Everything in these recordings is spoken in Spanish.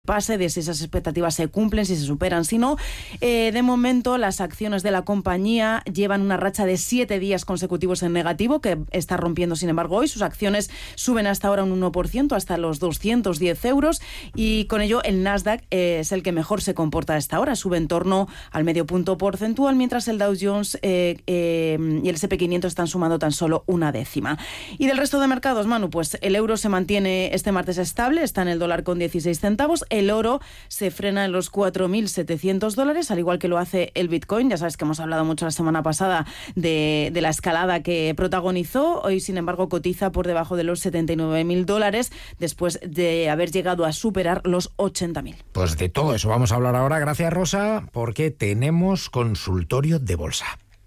pase, de si esas expectativas se cumplen, si se superan, si no. De momento, las acciones de la compañía llevan una racha de 7 días consecutivos en negativo, que está rompiendo, sin embargo, hoy. Sus acciones suben hasta ahora un 1%, hasta los 210 euros, y con ello el Nasdaq es el que mejor se comporta a esta hora. Sube en torno al medio punto porcentual, mientras el Dow Jones y el S&P 500 están sumando tan solo una décima. Y del resto de mercados, Manu, pues el euro se mantiene este martes estable, está en el dólar con 16 centavos. El oro se frena en los $4.700, al igual que lo hace el Bitcoin. Ya sabes que hemos hablado mucho la semana pasada de la escalada que protagonizó. Hoy, sin embargo, cotiza por debajo de los $79.000 después de haber llegado a superar los 80.000. Pues de todo eso vamos a hablar ahora. Gracias, Rosa, porque tenemos consultorio de bolsa.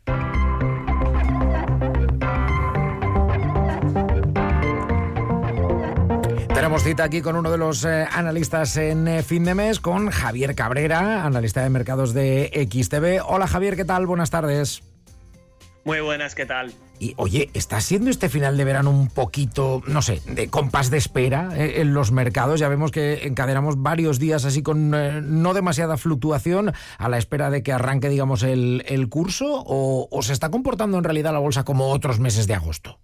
Tenemos cita aquí con uno de los analistas en fin de mes, con Javier Cabrera, analista de mercados de XTB. Hola, Javier, ¿qué tal? Buenas tardes. Muy buenas, ¿qué tal? Y oye, ¿está siendo este final de verano un poquito, no sé, de compás de espera en los mercados? Ya vemos que encadenamos varios días así con no demasiada fluctuación a la espera de que arranque, digamos, el curso, o se está comportando en realidad la bolsa como otros meses de agosto.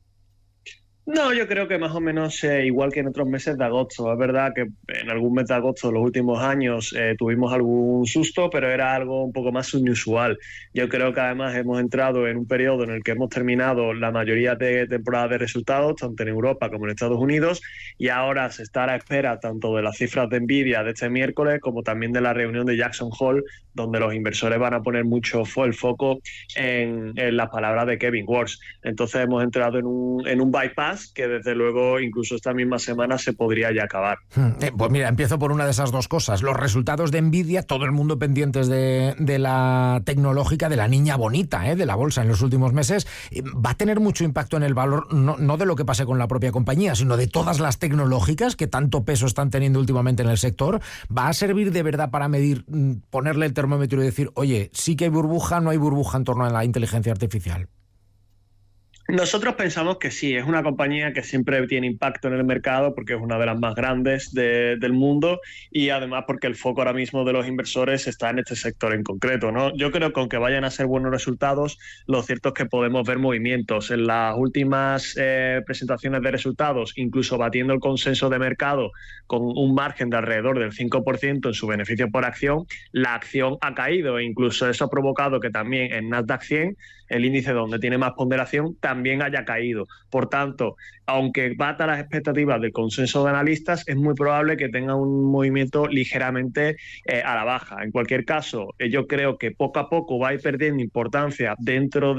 No, yo creo que más o menos igual que en otros meses de agosto. Es verdad que en algún mes de agosto, los últimos años, tuvimos algún susto, pero era algo un poco más inusual. Yo creo que además hemos entrado en un periodo en el que hemos terminado la mayoría de temporadas de resultados, tanto en Europa como en Estados Unidos, y ahora se está a la espera tanto de las cifras de Nvidia de este miércoles como también de la reunión de Jackson Hole, donde los inversores van a poner mucho el foco en las palabras de Kevin Warsh. Entonces hemos entrado en un bypass que desde luego incluso esta misma semana se podría ya acabar. Pues mira, empiezo por una de esas dos cosas. Los resultados de Nvidia, todo el mundo pendientes de la tecnológica, de la niña bonita, de la bolsa en los últimos meses. Va a tener mucho impacto en el valor, no de lo que pase con la propia compañía, sino de todas las tecnológicas que tanto peso están teniendo últimamente en el sector. ¿Va a servir de verdad para medir, ponerle el termómetro y decir, oye, sí que hay burbuja, no hay burbuja en torno a la inteligencia artificial? Nosotros pensamos que sí, es una compañía que siempre tiene impacto en el mercado porque es una de las más grandes del mundo, y además porque el foco ahora mismo de los inversores está en este sector en concreto, ¿no? Yo creo que aunque vayan a ser buenos resultados, lo cierto es que podemos ver movimientos. En las últimas presentaciones de resultados, incluso batiendo el consenso de mercado con un margen de alrededor del 5% en su beneficio por acción, la acción ha caído, e incluso eso ha provocado que también en Nasdaq 100, el índice donde tiene más ponderación, también haya caído. Por tanto, aunque bata las expectativas del consenso de analistas, es muy probable que tenga un movimiento ligeramente a la baja. En cualquier caso, yo creo que poco a poco va a ir perdiendo importancia dentro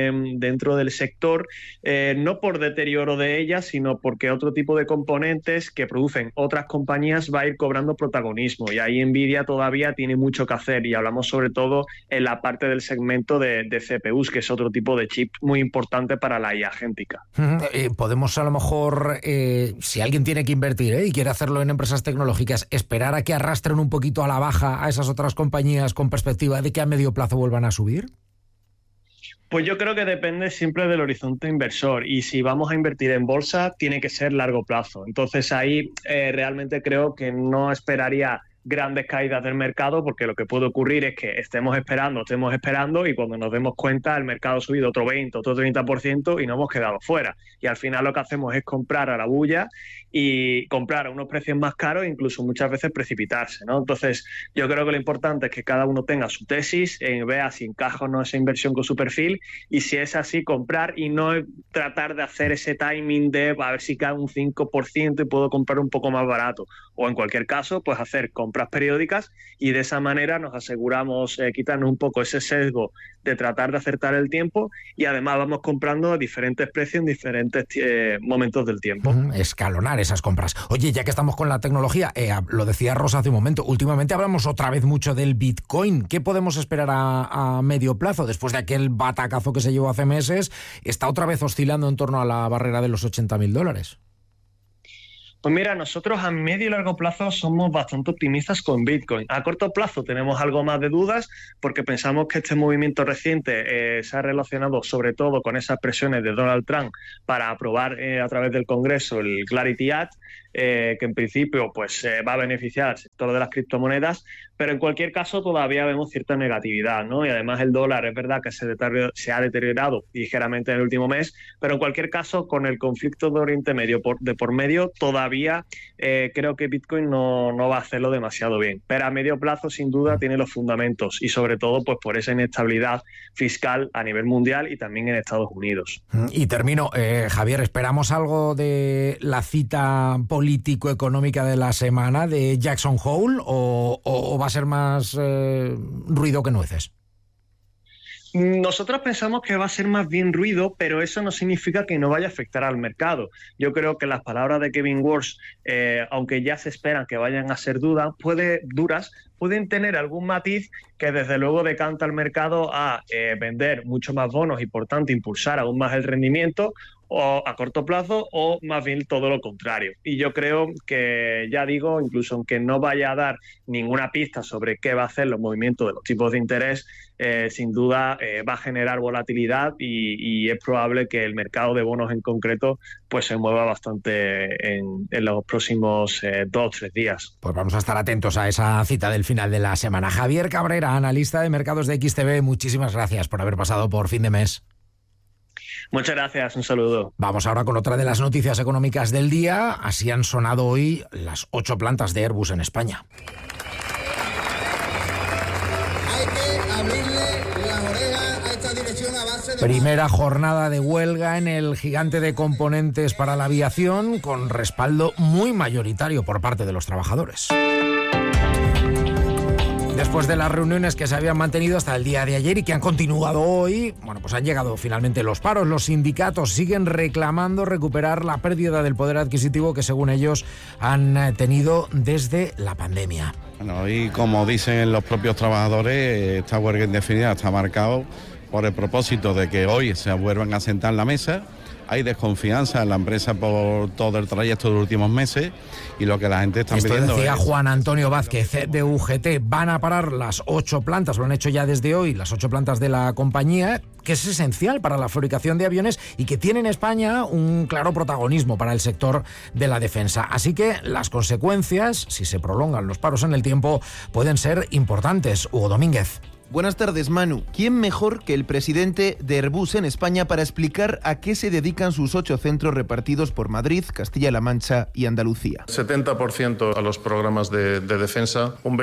del sector, no por deterioro de ella, sino porque otro tipo de componentes que producen otras compañías va a ir cobrando protagonismo, y ahí Nvidia todavía tiene mucho que hacer, y hablamos sobre todo en la parte del segmento de CPUs, que es otro tipo de chip muy importante para la IA agéntica. Podemos a lo mejor, si alguien tiene que invertir y quiere hacerlo en empresas tecnológicas, esperar a que arrastren un poquito a la baja a esas otras compañías con perspectiva de que a medio plazo vuelvan a subir. Pues yo creo que depende siempre del horizonte inversor, y si vamos a invertir en bolsa tiene que ser largo plazo. Entonces ahí realmente creo que no esperaría grandes caídas del mercado, porque lo que puede ocurrir es que estemos esperando y cuando nos demos cuenta el mercado ha subido otro 20, otro 30% y nos hemos quedado fuera. Y al final lo que hacemos es comprar a la bulla y comprar a unos precios más caros e incluso muchas veces precipitarse, ¿no? Entonces yo creo que lo importante es que cada uno tenga su tesis, vea si encaja o no esa inversión con su perfil, y si es así, comprar, y no tratar de hacer ese timing de a ver si cae un 5% y puedo comprar un poco más barato, o en cualquier caso pues hacer compras periódicas, y de esa manera nos aseguramos quitarnos un poco ese sesgo de tratar de acertar el tiempo, y además vamos comprando a diferentes precios en diferentes momentos del tiempo. Escalonar esas compras. Oye, ya que estamos con la tecnología, lo decía Rosa hace un momento, últimamente hablamos otra vez mucho del Bitcoin. ¿Qué podemos esperar a medio plazo? Después de aquel batacazo que se llevó hace meses, está otra vez oscilando en torno a la barrera de los $80.000. Pues mira, nosotros a medio y largo plazo somos bastante optimistas con Bitcoin. A corto plazo tenemos algo más de dudas porque pensamos que este movimiento reciente se ha relacionado sobre todo con esas presiones de Donald Trump para aprobar a través del Congreso el Clarity Act, que en principio pues va a beneficiar al sector de las criptomonedas, pero en cualquier caso todavía vemos cierta negatividad, ¿no? Y además el dólar es verdad que se ha deteriorado ligeramente en el último mes, pero en cualquier caso con el conflicto de Oriente Medio de por medio todavía creo que Bitcoin no va a hacerlo demasiado bien, pero a medio plazo sin duda tiene los fundamentos y sobre todo pues por esa inestabilidad fiscal a nivel mundial y también en Estados Unidos. Y termino, Javier, ¿esperamos algo de la cita político-económica de la semana de Jackson Hole o va a ser más ruido que nueces? Nosotros pensamos que va a ser más bien ruido, pero eso no significa que no vaya a afectar al mercado. Yo creo que las palabras de Kevin Warsh, aunque ya se esperan que vayan a ser duras, pueden tener algún matiz que desde luego decanta al mercado a vender mucho más bonos y por tanto impulsar aún más el rendimiento o a corto plazo o más bien todo lo contrario. Y yo creo que, ya digo, incluso aunque no vaya a dar ninguna pista sobre qué va a hacer los movimientos de los tipos de interés, sin duda va a generar volatilidad y es probable que el mercado de bonos en concreto pues se mueva bastante en los próximos 2 o 3 días. Pues vamos a estar atentos a esa cita del final de la semana. Javier Cabrera, analista de mercados de XTB, muchísimas gracias por haber pasado por fin de mes. Muchas gracias, un saludo. Vamos ahora con otra de las noticias económicas del día. Así han sonado hoy las 8 plantas de Airbus en España. Hay que abrirle las orejas a esta dirección a base de... Primera jornada de huelga en el gigante de componentes para la aviación, con respaldo muy mayoritario por parte de los trabajadores. Después de las reuniones que se habían mantenido hasta el día de ayer y que han continuado hoy, bueno, pues han llegado finalmente los paros. Los sindicatos siguen reclamando recuperar la pérdida del poder adquisitivo que, según ellos, han tenido desde la pandemia. Bueno, y como dicen los propios trabajadores, esta huelga indefinida está marcado por el propósito de que hoy se vuelvan a sentar en la mesa. Hay desconfianza en la empresa por todo el trayecto de los últimos meses y lo que la gente está pidiendo. Esto decía Juan Antonio Vázquez de UGT. Van a parar las 8 plantas, lo han hecho ya desde hoy, las 8 plantas de la compañía, que es esencial para la fabricación de aviones y que tiene en España un claro protagonismo para el sector de la defensa. Así que las consecuencias, si se prolongan los paros en el tiempo, pueden ser importantes. Hugo Domínguez. Buenas tardes, Manu. ¿Quién mejor que el presidente de Airbus en España para explicar a qué se dedican sus 8 centros repartidos por Madrid, Castilla-La Mancha y Andalucía? 70% a los programas de defensa, un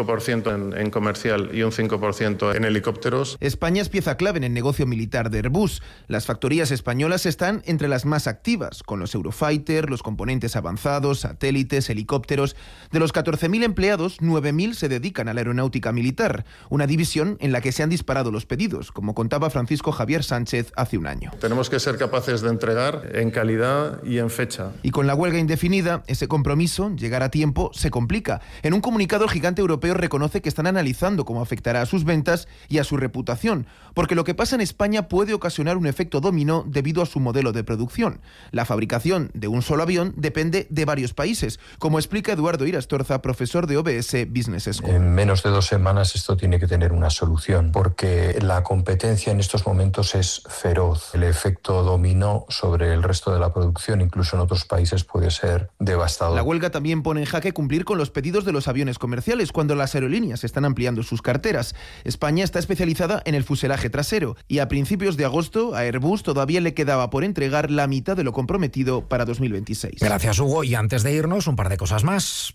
25% en comercial y un 5% en helicópteros. España es pieza clave en el negocio militar de Airbus. Las factorías españolas están entre las más activas, con los Eurofighter, los componentes avanzados, satélites, helicópteros. De los 14.000 empleados, 9.000 se dedican a la aeronáutica militar, una división en la que se han disparado los pedidos, como contaba Francisco Javier Sánchez hace un año. Tenemos que ser capaces de entregar en calidad y en fecha. Y con la huelga indefinida, ese compromiso, llegar a tiempo, se complica. En un comunicado, el gigante europeo reconoce que están analizando cómo afectará a sus ventas y a su reputación, porque lo que pasa en España puede ocasionar un efecto dominó debido a su modelo de producción. La fabricación de un solo avión depende de varios países, como explica Eduardo Irastorza, profesor de OBS Business School. En menos de 2 semanas esto tiene que tener una solución, porque la competencia en estos momentos es feroz. El efecto dominó sobre el resto de la producción, incluso en otros países, puede ser devastador. La huelga también pone en jaque cumplir con los pedidos de los aviones comerciales cuando las aerolíneas están ampliando sus carteras. España está especializada en el fuselaje trasero y a principios de agosto a Airbus todavía le quedaba por entregar la mitad de lo comprometido para 2026. Gracias, Hugo. Y antes de irnos, un par de cosas más.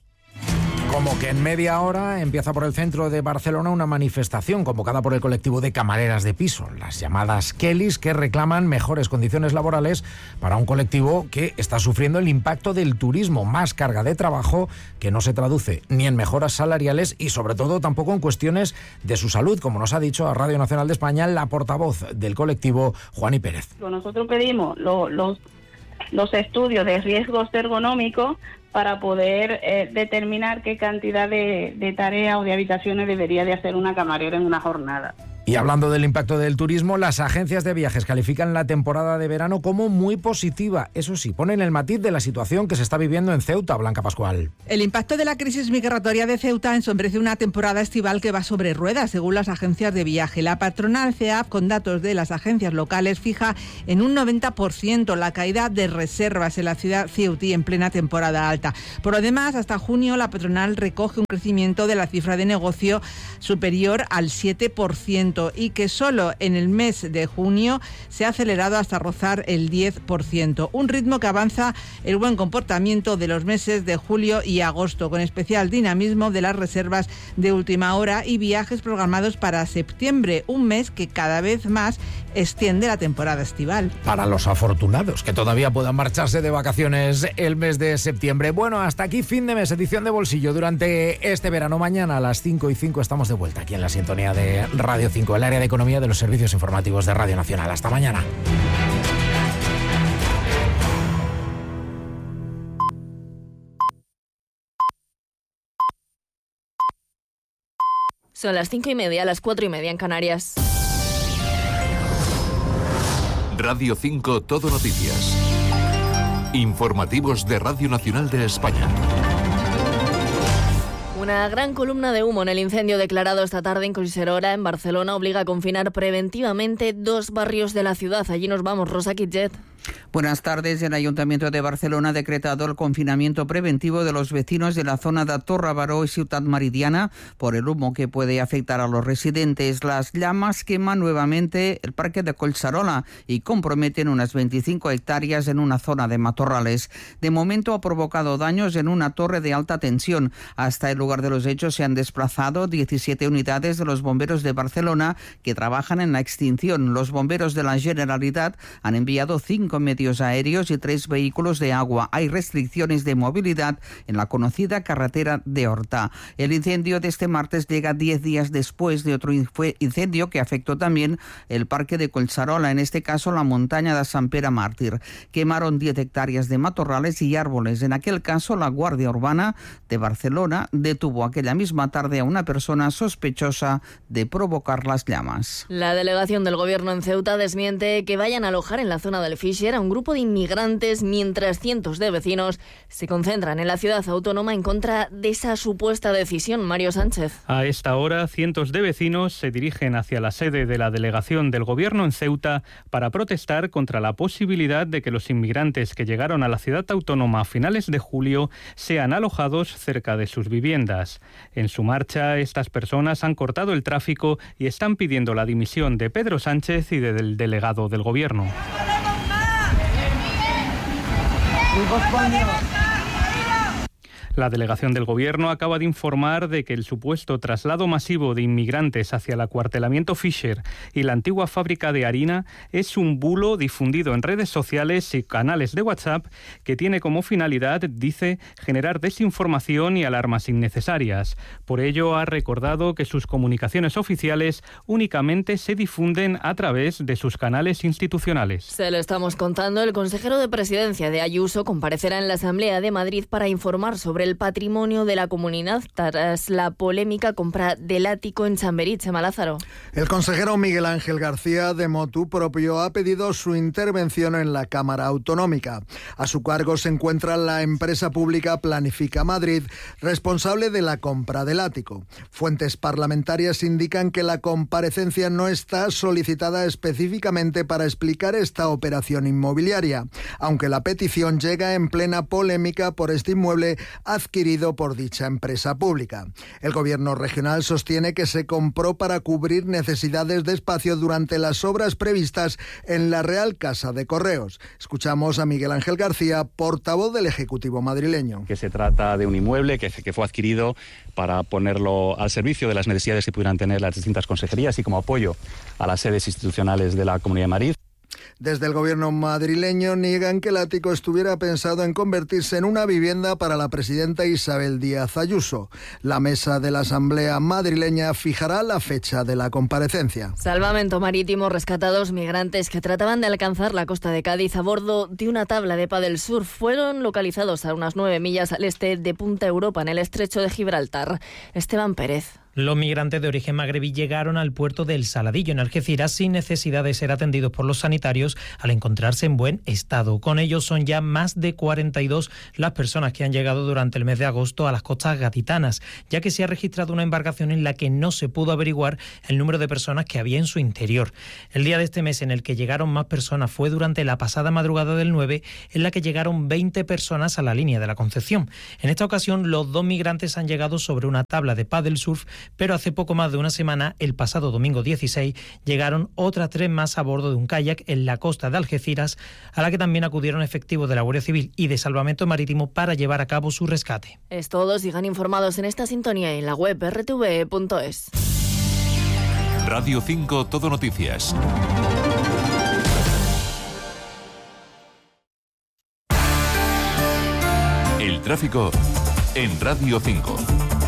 Como que en media hora empieza por el centro de Barcelona una manifestación convocada por el colectivo de camareras de piso, las llamadas Kellys, que reclaman mejores condiciones laborales para un colectivo que está sufriendo el impacto del turismo, más carga de trabajo que no se traduce ni en mejoras salariales y sobre todo tampoco en cuestiones de su salud, como nos ha dicho a Radio Nacional de España la portavoz del colectivo, Juani Pérez. Nosotros pedimos los estudios de riesgos ergonómicos para poder determinar qué cantidad de tareas o de habitaciones debería de hacer una camarera en una jornada. Y hablando del impacto del turismo, las agencias de viajes califican la temporada de verano como muy positiva. Eso sí, ponen el matiz de la situación que se está viviendo en Ceuta. Blanca Pascual. El impacto de la crisis migratoria de Ceuta ensombrece una temporada estival que va sobre ruedas, según las agencias de viaje. La patronal CEAF, con datos de las agencias locales, fija en un 90% la caída de reservas en la ciudad ceutí en plena temporada alta. Por lo demás, hasta junio la patronal recoge un crecimiento de la cifra de negocio superior al 7%. Y que solo en el mes de junio se ha acelerado hasta rozar el 10%, un ritmo que avanza el buen comportamiento de los meses de julio y agosto, con especial dinamismo de las reservas de última hora y viajes programados para septiembre, un mes que cada vez más extiende la temporada estival. Para los afortunados que todavía puedan marcharse de vacaciones el mes de septiembre. Bueno, hasta aquí fin de mes, edición de Bolsillo durante este verano. Mañana a las 5:05 estamos de vuelta aquí en la sintonía de Radio 5. El área de economía de los servicios informativos de Radio Nacional. Hasta mañana. Son las 5:30, las 4:30 en Canarias. Radio 5 Todo Noticias. Informativos de Radio Nacional de España. Una gran columna de humo en el incendio declarado esta tarde en Collserola, en Barcelona, obliga a confinar preventivamente 2 barrios de la ciudad. Allí nos vamos, Rosa Quitget. Buenas tardes. El Ayuntamiento de Barcelona ha decretado el confinamiento preventivo de los vecinos de la zona de Torre Baró y Ciutat Meridiana por el humo que puede afectar a los residentes. Las llamas queman nuevamente el parque de Collserola y comprometen unas 25 hectáreas en una zona de matorrales. De momento ha provocado daños en una torre de alta tensión. Hasta el lugar de los hechos se han desplazado 17 unidades de los bomberos de Barcelona que trabajan en la extinción. Los bomberos de la Generalitat han enviado 5 medios aéreos y 3 vehículos de agua. Hay restricciones de movilidad en la conocida carretera de Horta. El incendio de este martes llega 10 días después de otro incendio que afectó también el parque de Collserola, en este caso la montaña de Sant Pere Màrtir. Quemaron 10 hectáreas de matorrales y árboles. En aquel caso, la Guardia Urbana de Barcelona detuvo aquella misma tarde a una persona sospechosa de provocar las llamas. La delegación del Gobierno en Ceuta desmiente que vayan a alojar en la zona del Fisher a un grupo de inmigrantes, mientras cientos de vecinos se concentran en la ciudad autónoma en contra de esa supuesta decisión. Mario Sánchez. A esta hora, cientos de vecinos se dirigen hacia la sede de la delegación del Gobierno en Ceuta para protestar contra la posibilidad de que los inmigrantes que llegaron a la ciudad autónoma a finales de julio sean alojados cerca de sus viviendas. En su marcha, estas personas han cortado el tráfico y están pidiendo la dimisión de Pedro Sánchez y del delegado del Gobierno. La delegación del Gobierno acaba de informar de que el supuesto traslado masivo de inmigrantes hacia el acuartelamiento Fisher y la antigua fábrica de harina es un bulo difundido en redes sociales y canales de WhatsApp que tiene como finalidad, dice, generar desinformación y alarmas innecesarias. Por ello, ha recordado que sus comunicaciones oficiales únicamente se difunden a través de sus canales institucionales. Se lo estamos contando. El consejero de Presidencia de Ayuso comparecerá en la Asamblea de Madrid para informar sobre el patrimonio de la comunidad tras la polémica compra del ático en Chamberí. Chema Lázaro. El consejero Miguel Ángel García de motu propio ha pedido su intervención en la Cámara Autonómica. A su cargo se encuentra la empresa pública Planifica Madrid, responsable de la compra del ático. Fuentes parlamentarias indican que la comparecencia no está solicitada específicamente para explicar esta operación inmobiliaria, aunque la petición llega en plena polémica por este inmueble adquirido por dicha empresa pública. El gobierno regional sostiene que se compró para cubrir necesidades de espacio durante las obras previstas en la Real Casa de Correos. Escuchamos a Miguel Ángel García, portavoz del Ejecutivo madrileño. Que se trata de un inmueble que fue adquirido para ponerlo al servicio de las necesidades que pudieran tener las distintas consejerías y como apoyo a las sedes institucionales de la Comunidad de Madrid. Desde el gobierno madrileño niegan que el ático estuviera pensado en convertirse en una vivienda para la presidenta Isabel Díaz Ayuso. La mesa de la Asamblea madrileña fijará la fecha de la comparecencia. Salvamento marítimo, rescata a 2 migrantes que trataban de alcanzar la costa de Cádiz a bordo de una tabla de pádel surf. Fueron localizados a unas 9 millas al este de Punta Europa, en el estrecho de Gibraltar. Esteban Pérez. Los migrantes de origen magrebí llegaron al puerto del Saladillo, en Algeciras, sin necesidad de ser atendidos por los sanitarios al encontrarse en buen estado. Con ellos son ya más de 42 las personas que han llegado durante el mes de agosto a las costas gaditanas, ya que se ha registrado una embarcación en la que no se pudo averiguar el número de personas que había en su interior. El día de este mes en el que llegaron más personas fue durante la pasada madrugada del 9, en la que llegaron 20 personas a la línea de la Concepción. En esta ocasión, los 2 migrantes han llegado sobre una tabla de paddle surf, pero hace poco más de una semana, el pasado domingo 16, llegaron otras 3 más a bordo de un kayak en la costa de Algeciras, a la que también acudieron efectivos de la Guardia Civil y de Salvamento Marítimo para llevar a cabo su rescate. Es todo, sigan informados en esta sintonía y en la web rtve.es. Radio 5 Todo Noticias. El tráfico en Radio 5.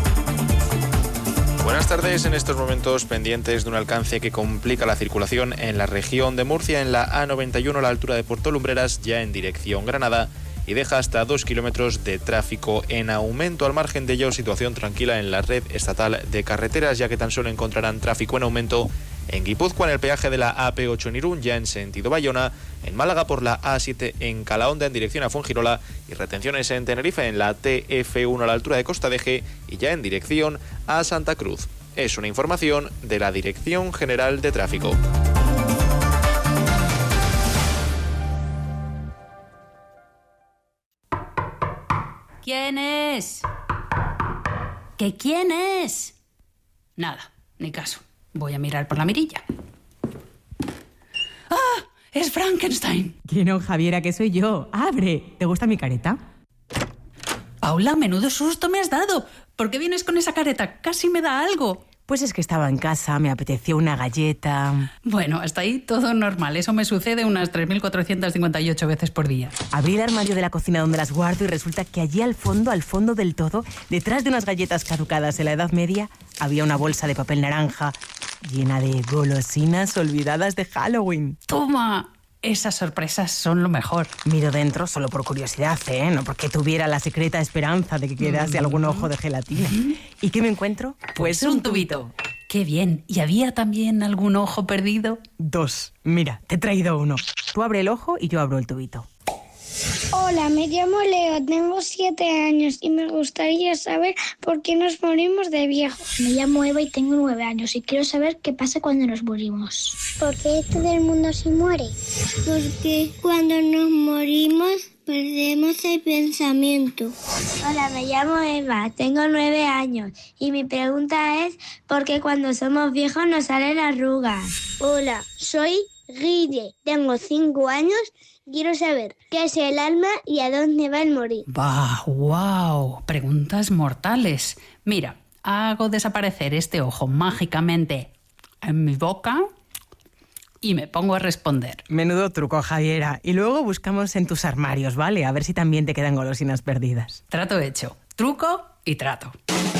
Buenas tardes. En estos momentos pendientes de un alcance que complica la circulación en la región de Murcia, en la A91 a la altura de Puerto Lumbreras, ya en dirección Granada, y deja hasta 2 kilómetros de tráfico en aumento. Al margen de ello, situación tranquila en la red estatal de carreteras, ya que tan solo encontrarán tráfico en aumento en Guipúzcoa, en el peaje de la AP8 en Irún, ya en sentido Bayona, en Málaga por la A7 en Calahonda en dirección a Fuengirola, y retenciones en Tenerife en la TF1 a la altura de Costa de Eje y ya en dirección a Santa Cruz. Es una información de la Dirección General de Tráfico. ¿Quién es? ¿Que quién es? Nada, ni caso. Voy a mirar por la mirilla. ¡Ah! ¡Es Frankenstein! Que no, Javiera, que soy yo. ¡Abre! ¿Te gusta mi careta? Paula, menudo susto me has dado. ¿Por qué vienes con esa careta? Casi me da algo. Pues es que estaba en casa, me apeteció una galleta. Bueno, hasta ahí todo normal. Eso me sucede unas 3.458 veces por día. Abrí el armario de la cocina donde las guardo y resulta que allí al fondo del todo, detrás de unas galletas caducadas en la Edad Media, había una bolsa de papel naranja llena de golosinas olvidadas de Halloween. ¡Toma! Esas sorpresas son lo mejor. Miro dentro solo por curiosidad, no porque tuviera la secreta esperanza de que quedase algún ojo de gelatina. ¿Y qué me encuentro? Pues un tubito. ¡Qué bien! ¿Y había también algún ojo perdido? 2. Mira, te he traído uno. Tú abre el ojo y yo abro el tubito. Hola, me llamo Leo, tengo 7 años y me gustaría saber por qué nos morimos de viejos. Me llamo Eva y tengo 9 años y quiero saber qué pasa cuando nos morimos. ¿Por qué todo el mundo se muere? Porque cuando nos morimos perdemos el pensamiento. Hola, me llamo Eva, tengo 9 años y mi pregunta es ¿por qué cuando somos viejos nos salen arrugas? Hola, soy Guille, tengo 5 años. Quiero saber qué es el alma y a dónde va el morir. ¡Bah, wow! Preguntas mortales. Mira, hago desaparecer este ojo mágicamente en mi boca y me pongo a responder. Menudo truco, Javiera. Y luego buscamos en tus armarios, ¿vale? A ver si también te quedan golosinas perdidas. Trato hecho. Truco y trato.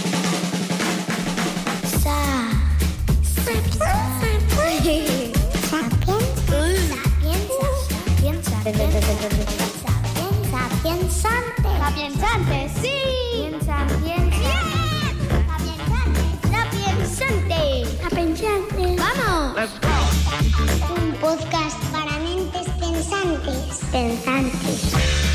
¡Sapiensante! ¡Sí! ¡Sapiensante! ¡Vamos! Un podcast para mentes pensantes.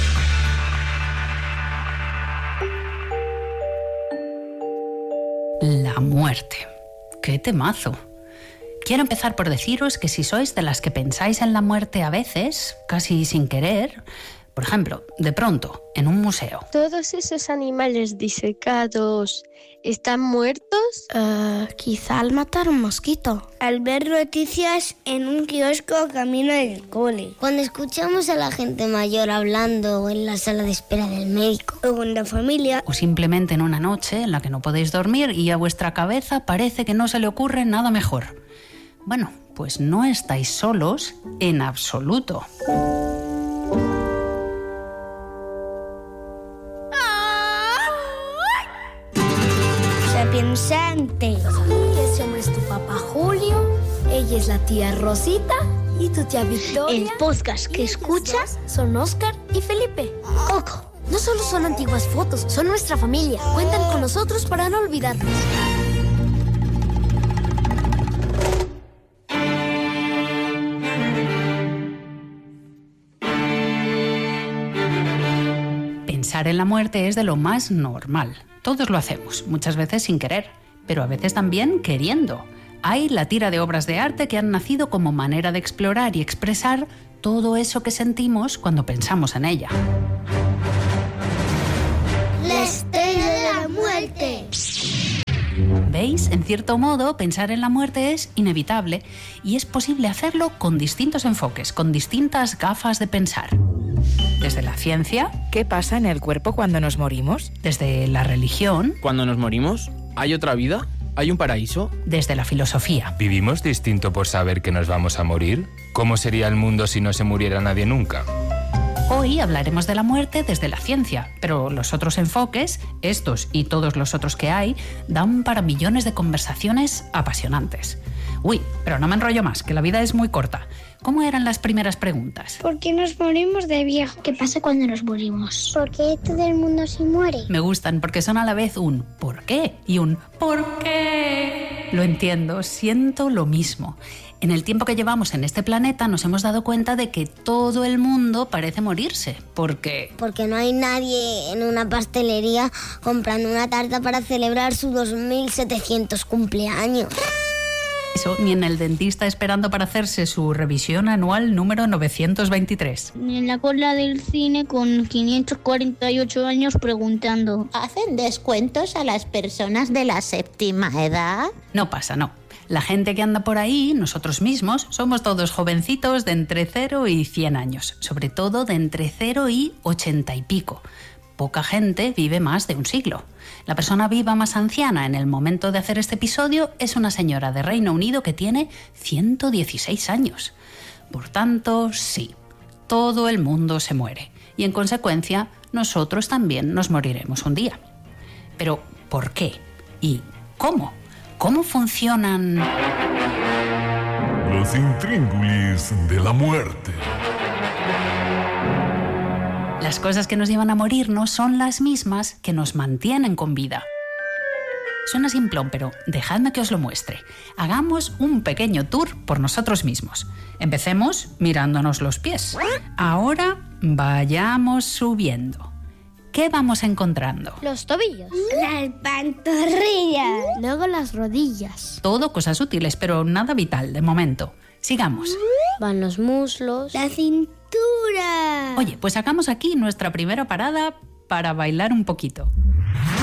La muerte. ¡Qué temazo! Quiero empezar por deciros que si sois de las que pensáis en la muerte a veces, casi sin querer, por ejemplo, de pronto, en un museo. ¿Todos esos animales disecados están muertos? Quizá al matar un mosquito. Al ver noticias en un kiosco camino del cole. Cuando escuchamos a la gente mayor hablando en la sala de espera del médico. O con la familia. O simplemente en una noche en la que no podéis dormir y a vuestra cabeza parece que no se le ocurre nada mejor. Bueno, pues no estáis solos en absoluto. Sapiensante. Ese hombre es tu papá Julio, ella es la tía Rosita y tu tía Victoria. El podcast que escuchas son Óscar y Felipe. Coco. No solo son antiguas fotos, son nuestra familia. Cuentan con nosotros para no olvidarnos. Pensar en la muerte es de lo más normal. Todos lo hacemos, muchas veces sin querer, pero a veces también queriendo. Hay la tira de obras de arte que han nacido como manera de explorar y expresar todo eso que sentimos cuando pensamos en ella. La estrella de la muerte. ¿Veis? En cierto modo, pensar en la muerte es inevitable y es posible hacerlo con distintos enfoques, con distintas gafas de pensar. Desde la ciencia. ¿Qué pasa en el cuerpo cuando nos morimos? Desde la religión. Cuando nos morimos, ¿hay otra vida? ¿Hay un paraíso? Desde la filosofía. ¿Vivimos distinto por saber que nos vamos a morir? ¿Cómo sería el mundo si no se muriera nadie nunca? Hoy hablaremos de la muerte desde la ciencia, pero los otros enfoques, estos y todos los otros que hay, dan para millones de conversaciones apasionantes. Uy, pero no me enrollo más, que la vida es muy corta. ¿Cómo eran las primeras preguntas? ¿Por qué nos morimos de viejo? ¿Qué pasa cuando nos morimos? ¿Por qué todo el mundo se muere? Me gustan porque son a la vez un ¿por qué? Y un ¿por qué? Lo entiendo, siento lo mismo. En el tiempo que llevamos en este planeta nos hemos dado cuenta de que todo el mundo parece morirse. ¿Por qué? Porque no hay nadie en una pastelería comprando una tarta para celebrar su 2700 cumpleaños. Eso, ni en el dentista esperando para hacerse su revisión anual número 923. Ni en la cola del cine con 548 años preguntando: ¿hacen descuentos a las personas de la séptima edad? No pasa, no. La gente que anda por ahí, nosotros mismos, somos todos jovencitos de entre 0 y 100 años, sobre todo de entre 0 y 80 y pico. Poca gente vive más de un siglo. La persona viva más anciana en el momento de hacer este episodio es una señora de Reino Unido que tiene 116 años. Por tanto, sí, todo el mundo se muere y en consecuencia nosotros también nos moriremos un día. Pero, ¿por qué? ¿Y cómo? ¿Cómo funcionan los intríngulis de la muerte? Las cosas que nos llevan a morirnos son las mismas que nos mantienen con vida. Suena simplón, pero dejadme que os lo muestre. Hagamos un pequeño tour por nosotros mismos. Empecemos mirándonos los pies. Ahora vayamos subiendo. ¿Qué vamos encontrando? Los tobillos, las pantorrillas, luego las rodillas. Todo cosas útiles, pero nada vital de momento. Sigamos. Van los muslos, la cintura. Oye, pues hagamos aquí nuestra primera parada para bailar un poquito.